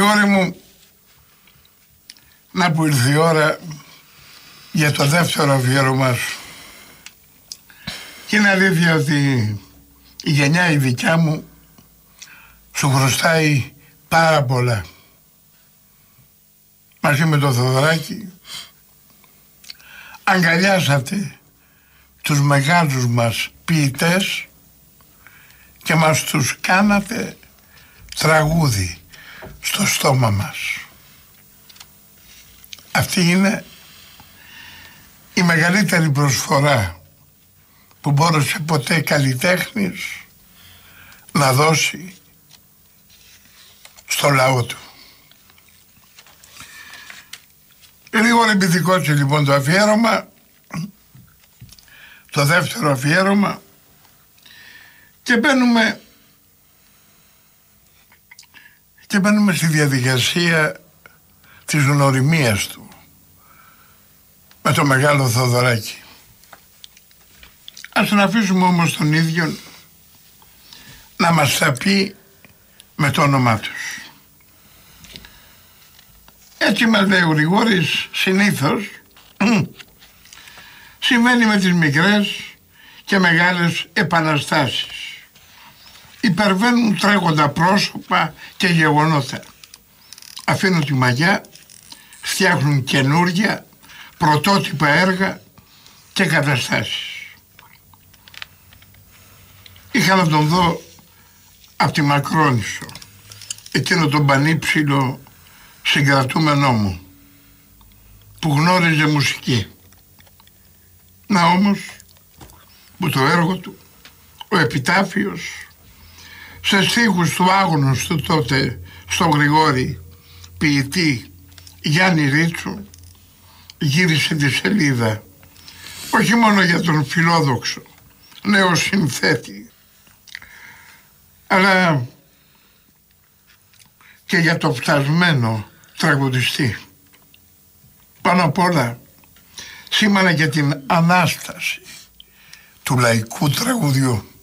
Γρηγόρη μου, να που ήρθε η ώρα για το δεύτερο αφιέρωμα σου. Και είναι αλήθεια ότι η γενιά η δικιά μου σου χρωστάει πάρα πολλά. Μαζί με το Θοδωράκι αγκαλιάσατε τους μεγάλους μας ποιητές και μας τους κάνατε τραγούδι στο στόμα μας. Αυτή είναι η μεγαλύτερη προσφορά που μπόρεσε ποτέ καλλιτέχνης να δώσει στο λαό του. Λίγο εμπειθηκότσι λοιπόν το αφιέρωμα, το δεύτερο αφιέρωμα, και μπαίνουμε στη διαδικασία της γνωριμίας του με το μεγάλο Θοδωράκι. Ας τον αφήσουμε όμως τον ίδιο να μας τα πει με το όνομά τους. Έτσι μας λέει ο Γρηγόρης, συνήθως συμβαίνει με τις μικρές και μεγάλες επαναστάσεις. Υπερβαίνουν τρέχοντα πρόσωπα και γεγονότα. Αφήνουν τη μαγιά, φτιάχνουν καινούργια, πρωτότυπα έργα και καταστάσεις. Είχα να τον δω από τη Μακρόνισσο, εκείνο τον πανύψηλο συγκρατούμενό μου που γνώριζε μουσική. Να όμως που το έργο του, ο επιτάφιος, σε στίχους του άγνωστου τότε στον Γρηγόρη ποιητή Γιάννη Ρίτσου, γύρισε τη σελίδα όχι μόνο για τον φιλόδοξο νέο συνθέτη, αλλά και για το φτασμένο τραγουδιστή. Πάνω απ' όλα σήμανε και την Ανάσταση του λαϊκού τραγουδιού.